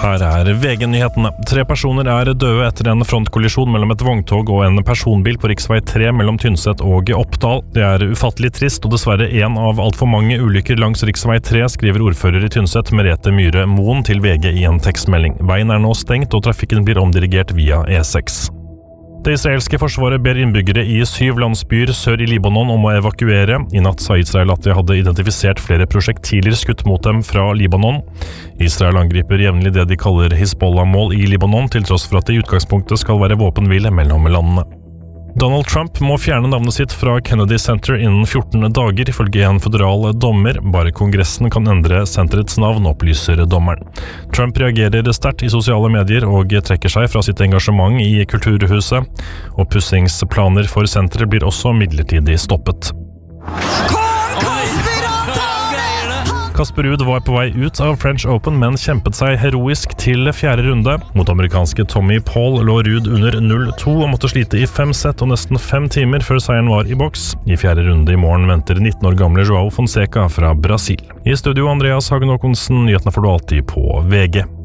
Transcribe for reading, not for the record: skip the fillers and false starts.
Her VG-nyhetene. 3 personer døde etter en frontkollisjon mellom et vogntog og en personbil på riksvei 3 mellom Tynset og Oppdal. Det ufattelig trist og dessverre en av alt for mange ulykker langs riksvei 3, skriver ordfører i Tynset Merete Myhre Moen til VG i en tekstmelding. Veien nå stengt og trafikken blir omdirigert via E6. Det israelske forsvaret ber innbyggere i 7 landsbyer sør i Libanon om å evakuere. I natt sa Israel at de hadde identifisert flere prosjektiler skutt mot dem fra Libanon. Israel angriper jevnlig det de kaller Hizbollah-mål i Libanon, til tross for at det i utgangspunktet skal være våpenhvile mellom landene. Donald Trump må fjerne navnet sitt fra Kennedy Center innen 14 dager, ifølge en føderal dommer. Bare Kongressen kan endre senterets navn, opplyser dommeren. Trump reagerer sterkt i sosiale medier og trekker seg fra sitt engasjement i Kulturhuset. Oppussingsplaner for senteret blir også midlertidig stoppet. Kasper Ruud var på vei ut av French Open, men kjempet seg heroisk til 4. runde. Mot amerikanske Tommy Paul lå Ruud under 0-2 og måtte slite i 5 sett og nesten 5 timer før seieren var i boks. I 4. runde i morgen venter 19 år gamle Joao Fonseca fra Brasil. I studio Andreas Hagen Håkonsen, nyhetene får du alltid på VG.